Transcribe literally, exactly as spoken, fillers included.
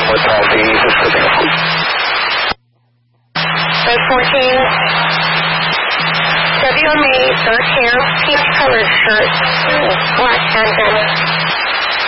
Hotel B, this is the Red fourteen, W M A, dark hair, peach colored shirt, black handgun.